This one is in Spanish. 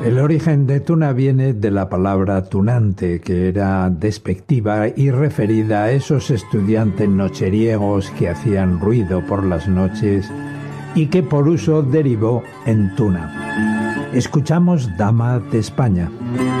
El origen de tuna viene de la palabra tunante, que era despectiva y referida a esos estudiantes nocheriegos que hacían ruido por las noches y que por uso derivó en tuna. Escuchamos Dama de España.